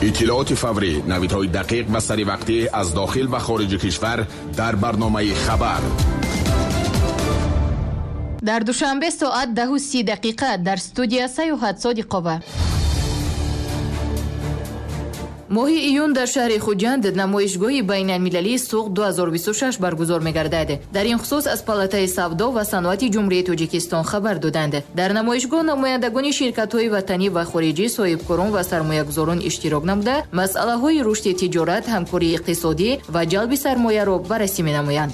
اطلاعات فوری، نویدهای دقیق و سریع از داخل و خارج کشور در برنامه خبر. در دوشنبه ساعت 10:30 در استودیو سیاحت صادق‌آور. ماه ایون در شهر خوجند نمایشگاه بین‌المللی سوق 2026 برگزار می‌گردد. در این خصوص از پالاتای سودا و صنعت جمهوری تاجیکستان خبر دادند. در نمایشگاه نمایندگان شرکت‌های وطنی و خارجی، صاحبکاران و سرمایه‌گذاران اشتراک نموده، مسائل‌های رشد تجارت، همکاری اقتصادی و جلب سرمایه را بررسی می‌نمایند.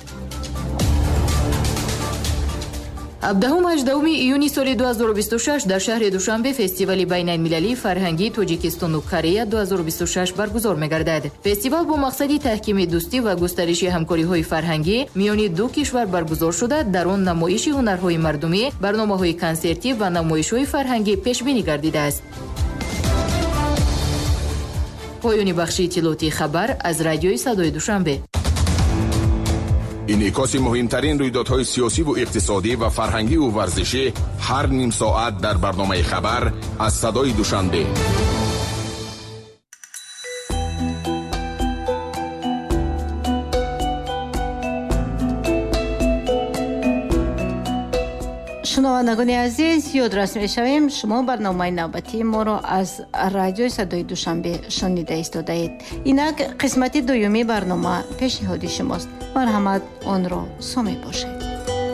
17-18 ایونی سال 2026 در شهر دوشنبه فستیوال بین‌المللی فرهنگی تاجیکستان و کره 2026 برگزار می‌گردد. فستیوال با مقصد تحکیم دوستی و گسترش همکاری‌های فرهنگی میان دو کشور برگزار شده. در آن نمایش هنرهای مردمی، برنامه‌های کنسرتی و نمایش‌های فرهنگی پیش‌بینی گردیده است. پایان بخش اطلاعاتی خبر از رادیوی صدای دوشنبه. انعکاس مهمترین رویدادهای سیاسی و اقتصادی و فرهنگی و ورزشی هر نیم ساعت در برنامه خبر از صدای دوشنبه. شنوندگان عزیز، یادرس می‌شویم شما برنامه نوبتی ما را از رادیوی صدای دوشنبه شنیده ایستادید. اینک قسمت دومی برنامه پیشنهاد شماست. مرحمت آن را سامی باشید.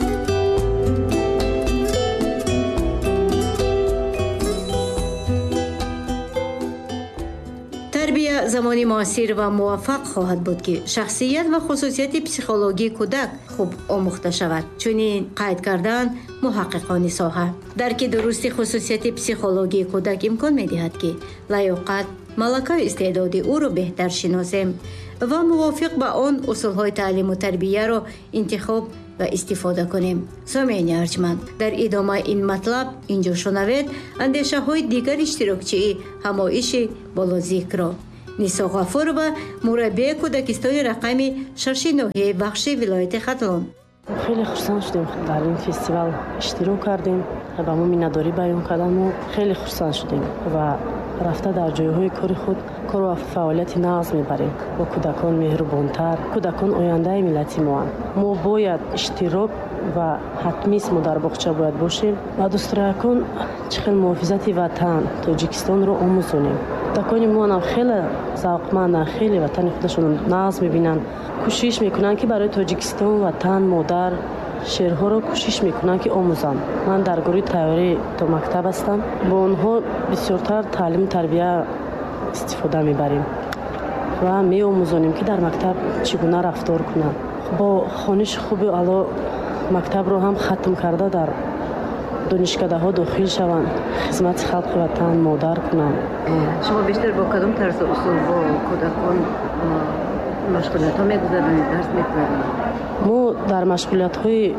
تربیت زمانی معاصر و موفق خواهد بود که شخصیت و خصوصیت پسیخولوژی کودک خوب آموخته شود. چنین قید کردن محققان ساحه. درک درست خصوصیت پسیخولوژی کودک امکان می‌دهد که لیاقت، ملکه و استعداد او را بهتر شناسیم و موافق با آن اصولهای تعلیم و تربیت را انتخاب و استفاده کنیم. سامعین ارجمند، در ادامه این مطلب اینجا شنوید اندیشه های دیگر اشتراکچی همایش بالا ذکر را. نیسا غفور و مربی کودکستان رقم 69 بخش ولایت ختلان. خیلی خوشحال شدیم در این فستیوال اشتراک کردیم و با ما مینداری بیان کردیم و خیلی خوشحال شدیم و رفته در جایهای کار خود کار و فعالیت ناز میبریم. با کودکان مهربانتر، کودکان آینده ملت ما باید اشتراک و حتمی است ما در باغچه باید باشیم و دوستان چقدر محافظت وطن تاجیکستان رو آموزونیم. کودکان ما خیلی ذوقمند، خیلی وطن خودشون ناز میبینن، کوشش میکنن که برای تاجیکستان وطن مادر شعرها رو کوشش میکنن که آموزن. من در گروه تیاری تا مکتب هستم، با اونها بسیارتر تعلیم تربیت استفاده میبریم و می آموزانیم که در مکتب چگونه رفتار کنن. با خوانش خوب اعلی مکتب رو هم ختم کرده در دانشکده ها داخل شوند، خدمت خلق وطن مادر کنند. شما بیشتر با کدام طرز اصول با کودکان مشغولیت ها میگذارید، درس میخونید؟ ما در مشغولیت های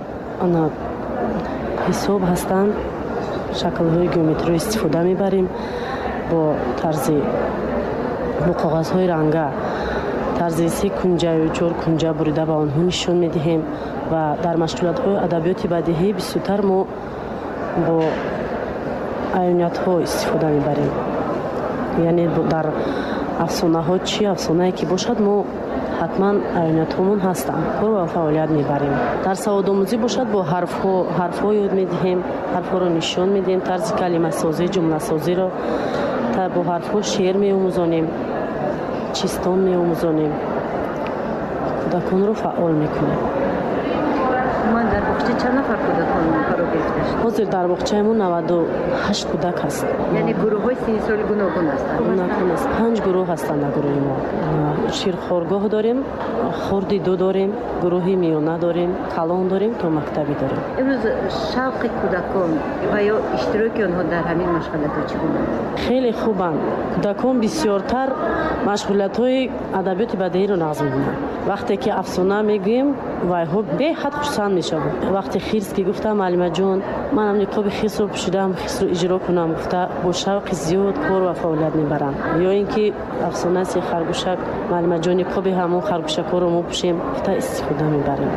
حساب هستند، شکل های گیومتری استفاده میبریم، با طرز با کاغذ های رنگه طرز 3 کنجه و 4 کنجه بریده به آنها نشان میدهیم و در مشغولیت های ادبیات بدیهی بسیارتر ما با عیانیت ها استفاده میبریم. یعنی در افسانه ها چی افسانه که باشد ما حتما عیانیت همون هستن، کار و فعالیت میبریم. در سواد آموزی باشد با حرف ها یاد میدهیم، حرف ها رو نشان میدیم، طرز کلمه سازی جمله سازی رو تا با حرف ها شعر میآموزانیم، چیستان میآموزانیم، کودکان رو فعال میکنیم. من در باغچه چند نفر کودکان کارو گرفتید؟ حاضر در باغچه ما 98 کودک هست. یعنی گروه های سنی سالی گوناگون هستند؟ گوناگون است. 5 گروه هستند در گروه ما. شیرخوارگاه داریم، خوردی 2 داریم، گروهی میانه داریم، کلان داریم تا مکتبی داریم. امروز شوق کودکان و یا اشتراک آنها در همین مشغولیت‌ها چگونه؟ خیلی خوبند. کودکان بسیارتر مشغولیت‌های ادبیات بدیهی رو نظم می‌کنند. وقتی که افسانه میگیم و ها به حد خوشحال میشوند. вақти хирс ки гуфтам маълима ҷон манам ниқоби хирсро пӯшидам, хирсро иҷро кунам, гуфта бо шавқи зиёд кор ва фаъолият мебарам. ё ин ки афсонаси харгушак маълима ҷон ниқоби ҳамон харгушакҳоро мо пӯшем, гуфта истифода мебарем.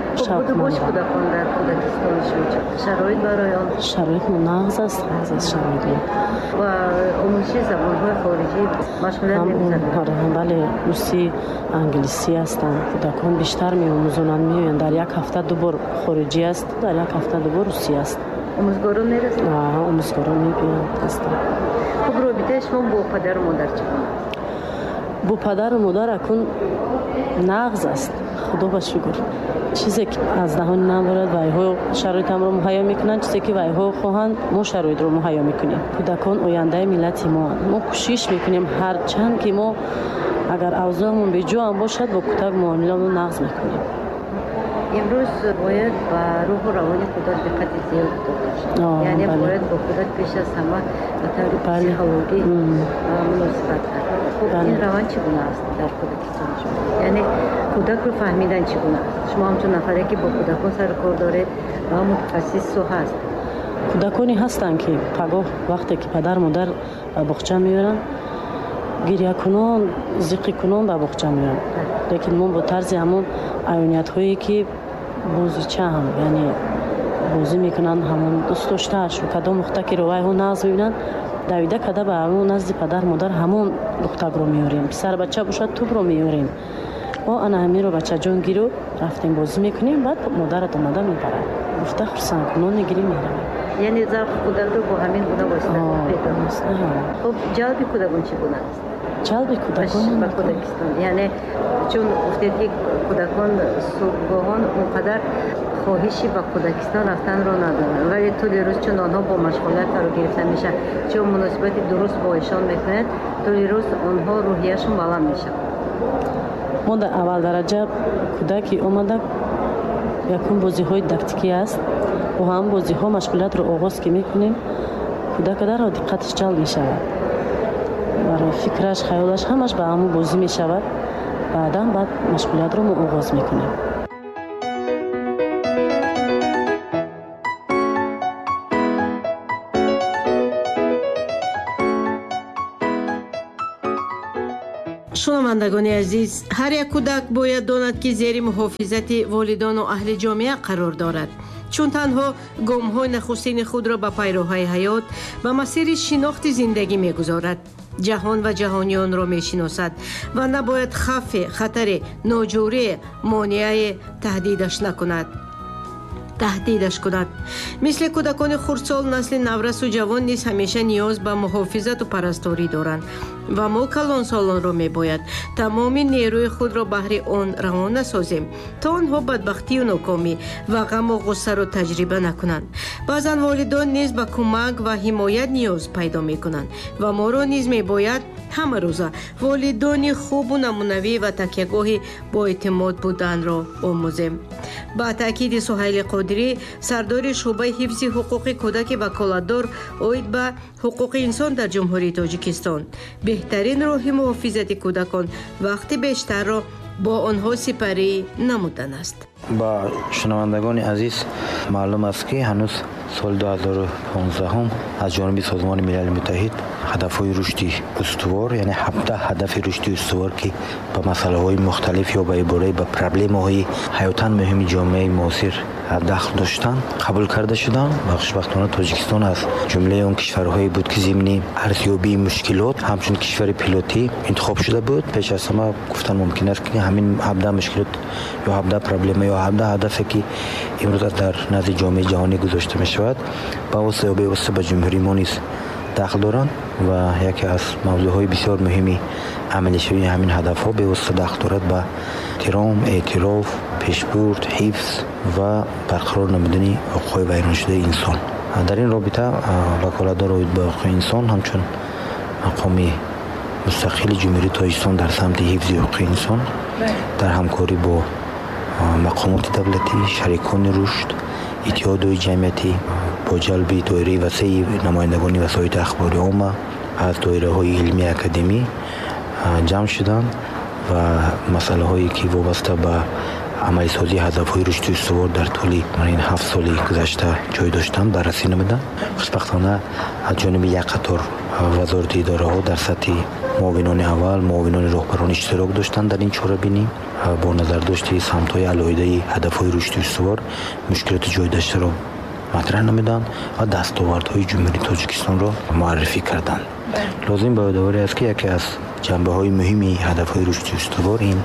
шароит барои он шароит нағз аст шароит ва омӯзиши забонҳои хориҷӣ машғулият мебаранд. бале русӣ англисӣ ҳастанд. кӯдакон биштар меомӯзонанд, меоянд. дар як ҳафта дубор хориҷӣ аст, дар як ҳафта дубор русӣ аст. омӯзгорон мерасанд? омӯзгорон мебиёнд ҳастанд. хуб робитаи шумо бо падару модар чӣ? бо падару модар акун нағз аст. худо ба шукр. чизе ки аз даҳони надорад вайҳо шароитамро муҳайё мекунанд, чизе ки вайҳо хоҳанд мо шароитро муҳайё мекунем. кӯдакон ояндаи миллати моанд. мо кӯшиш мекунем ҳарчанд ки мо агар авзоамон беҷо ҳам бошад бо кӯдак муомиларо нағз мекунем. имрӯз бояд ба рӯҳу равони кӯдак диққати зиёд дода шавад. яъне бояд бо кӯдак пеш аз ҳама ба таври психологӣ муносибат кард. хуб ин раванд чӣ гуна аст дар кӯдакистон шумо? яъне кӯдакро фаҳмидан чӣ гуна аст? шумо ҳамчун нафаре ки бо кӯдакон сар кор доред ва мутахассис соҳа аст. кӯдаконе ҳастанд ки пагоҳ вақте ки падар модар ба боғча меёранд, гирьякунон зиқикунон ба боғча меёранд. лекин мо бо тарзи ҳамон аёниятҳое ки бозича ҳам яъне бозӣ мекунанд, ҳамон дӯстдоштаашро кадом духтакиро вайҳо нағз бибинанд, давида када ба ҳамон назди падар модар ҳамон духтакро меёрем. писар бача бошад тубро меёрем. мо ана ҳамиро бачаҷон гиру рафтем бозӣ мекунем, баъд модарат омада мебарад. гуфта хурсандкунон гирӣ меравем. яъне завқи кӯдакро бо ҳамин гуна восита пайдо мекунед. хуб ҷалби кӯдакон чӣ гуна аст? ҷалби кӯдакон ба кӯдакистон яъне чун гуфтед ки кӯдакон субҳгоҳон онқадар хоҳиши ба кӯдакистон рафтанро надоранд, вале тӯли рӯз чун онҳо бо машғулият фаро гирифта мешаванд, чун муносибати дуруст бо ишон мекунед, тӯли рӯз онҳо рӯҳияшон баланд мешавад. мо дар аввал дараҷа кӯдаки омада якун бозиҳои дидактикӣ аст. бо ҳам бозиҳо машғулиятро оғоз ки мекунем, кӯдака дарҳол диққаташ ҷалб мешавад. барои фикраш хаёлаш ҳамаш ба ҳамон бозӣ мешавад. баъдан баъд машғулиятро мо оғоз мекунем. шунавандагони азиз, ҳар як кӯдак бояд донад ки зери муҳофизати волидону аҳли ҷомеа қарор дорад, чун танҳо гомҳои нахустини худро ба пайроҳаи ҳаёт ва масири шинохти зиндагӣ мегузорад. ҷаҳон ва ҷаҳониёнро мешиносад ва набояд хавфе, хатаре, ноҷурие, монеае таҳдидаш кунад. мисли кӯдакони хурдсол, насли наврасу ҷавон низ ҳамеша ниёз ба муҳофизату парасторӣ доранд ва мо калонсолонро мебояд тамоми нерӯи худро баҳри он равон насозем, то онҳо бадбахтию нокомӣ ва ғаму ғуссаро таҷриба накунанд. баъзан волидон низ ба кӯмак ва ҳимоят ниёз пайдо мекунанд ва моро низ мебояд ҳама рӯза волидони хубу намунавӣ ва такягоҳи боэътимод буданро омӯзем. ба таъкиди Суҳайли Қодирӣ, сардори шуъбаи ҳифзи ҳуқуқи кӯдаки ваколатдор оид ба ҳуқуқи инсон дар ҷумҳурии Тоҷикистон, беҳтарин роҳи муҳофизати кӯдакон вақти бештарро бо онҳо сипарӣ намудан аст. ба шунавандагони азиз маълум аст ки ҳанӯз соли 2015 аз ҷониби Созмони Милали Муттаҳид ҳадафҳои рушди устувор, яъне 17 ҳадафи рушди устувор ки ба масъалаҳои мухталиф ё ба ибораи ба проблемаҳои ҳаётан муҳими ҷомеаи муосир дахл доштанд қабул карда шуданд ва хушбахтона Тоҷикистон аз ҷумлаи он кишварҳое буд ки зимни арзёбии мушкилот ҳамчун кишвари пилотӣ интихоб шуда буд. пеш аз ҳама гуфтан мумкин аст ки ҳамин 17 мушкилот ё 17 проблема ё 17 ҳадафе ки имрӯз дар назди ҷомеаи ҷаҳонӣ гузошта мешавад ба восита ё бевосита ба ҷумҳурии мо низ дахл доранд ва яке аз мавзӯъҳои бисёр муҳими амалишавии ҳамин ҳадафҳо бевосита дахл дорад ба эҳтиром, эътироф, пешбурд, ҳифз ва барқарор намудани ҳуқуқҳои вайроншудаи инсон. дар ин робита ваколатдор оид ба ҳуқуқи инсон ҳамчун мақоми мустақили ҷумҳурии Тоҷикистон дар самти ҳифзи ҳуқуқи инсон дар ҳамкорӣ бо мақомоти давлатӣ, шарикони рушд, иттиҳодҳои ҷамъиятӣ бо ҷалби доираи васеи намояндагони васоити ахбори омма аз доираҳои илмӣ академӣ ҷамъ шуданд ва масъалаҳое ки вобаста ба амалисозии ҳадафҳои рушди устувор дар тӯли ин 7 соли гузашта ҷой доштанд, баррасӣ намуданд. хушбахтона аз ҷониби як қатор вазорати идораҳо дар сатҳи муовинони аввал, муовинони роҳбарон иштирок доштанд дар ин чорабинӣ. бо назардошти самтҳои алоҳидаи ҳадафҳои рушди устувор мушкилоти ҷойдаштаро матраҳ намуданд ва дастовардҳои ҷумҳурии Тоҷикистонро муаррифӣ карданд. лозим ба ёдоварӣ аст ки яке аз ҷанбаҳои муҳими ҳадафҳои рушди устувор ин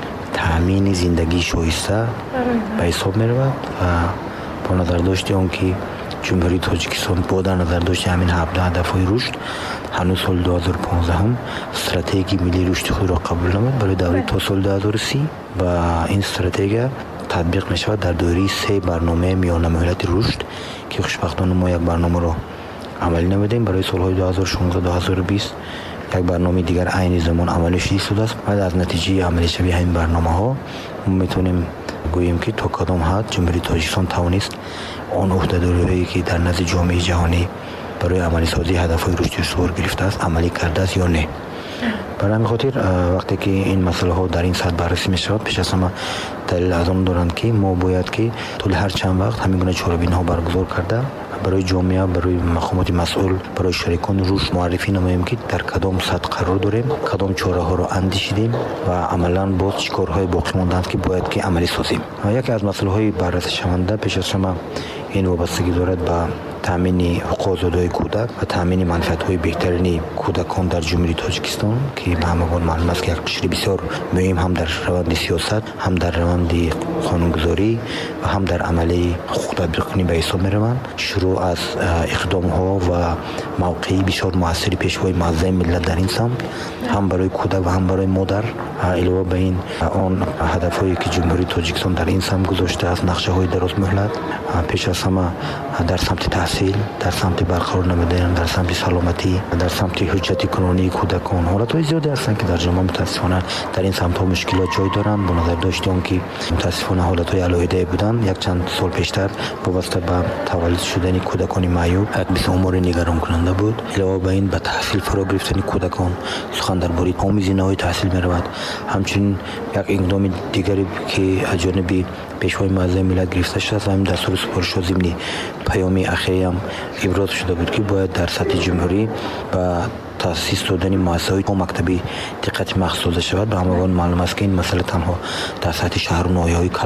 таъмини зиндагии шоиста ба ҳисоб меравад ва бо назардошти он ки ҷумҳурии Тоҷикистон бо дар назардошти ҳамин 17 ҳадафҳои рушд ҳанӯз соли 2015 стратегияи миллии рушди худро қабул намуд барои даври то соли 2030 ва ин стратегия татбиқ мешавад дар доираи 3 барномаи миёнамуҳлати рушд ки хушбахтона мо як барномаро амалӣ намудем барои солҳои 2016-2020. як барномаи дигар айни замон амалӣ шуда истодааст ва аз натиҷаи амалишавии ҳамин барномаҳо мо метавонем гӯем ки то кадом ҳад ҷумҳурии Тоҷикистон тавонист он уҳдадориҳое ки дар назди ҷомеаи ҷаҳонӣ барои амалисозии ҳадафҳои рушди устувор гирифтааст амалӣ кардааст ё не. барои ҳамин хотир вақте ки ин масъалаҳо дар ин сатҳ баррасӣ мешавад, пеш аз ҳама далел аз он доранд ки мо бояд ки тӯли ҳар чанд вақт ҳамин гуна чорабиниҳо баргузор карда барои ҷомеа, барои мақомоти масъул, барои шарикони рушд муаррифӣ намоем ки дар кадом сатҳ қарор дорем, кадом чораҳоро андешидем ва амалан боз чӣ корҳои боқӣ мондаанд ки бояд ки амалӣ созем. яке аз масъалаҳои баррасишаванда пеш аз ҳама ин вобастагӣ дорад ба таъмини ҳуқуқи озодиҳои кӯдак ва таъмини манфиатҳои беҳтарини кӯдакон дар ҷумҳурии Тоҷикистон ки ба ҳамагон маълум аст ки як қишри бисёр муҳим ҳам дар раванди сиёсат, ҳам дар раванди қонунгузорӣ ва ҳам дар амалии ҳуқуқ татбиқкунӣ ба ҳисоб мераванд. шурӯъ аз иқдомҳо ва мавқеи бисёр муассири пешвои муаззами миллат дар ин самт ҳам барои кӯдак ва ҳам барои модар. илова ба ин он ҳадафҳое ки ҷумҳурии Тоҷикистон дар ин самт гузоштааст, нақшаҳои дарозмуҳлат, пеш аз ҳама дар самти таҳсил, дар самти барқарор намудан, дар самти саломатӣ, дар самти ҳуҷҷати кунонии кӯдакон ҳолатҳои зиёде ҳастанд ки дар ҷомеа мутаассифона дар ин самтҳо мушкилот ҷой доранд. бо назардошти он ки мутаассифона ҳолатҳои алоҳидае буданд, як чанд сол пештар вобаста ба таваллуд шудани кӯдакони маъюб як бисёр умори нигаронкунанда буд. илова ба ин ба таҳсил фаро гирифтани кӯдакон сухан дар бораи омӯзи наҳои таҳсил меравад. ҳамчунин як иқдоми дигаре ки аз ҷониби пешвои муаззами миллат гирифта шудааст ва ҳамин дастури супоришҳо зимни паёми ахириам иброз шуда буд ки бояд дар сатҳи ҷумҳурӣ ба таъсис додани муассисаҳои мактаби диққати махсус дода шавад. ба ҳамагон маълум аст ки ин масъала танҳо дар сатҳи шаҳру ноҳияҳои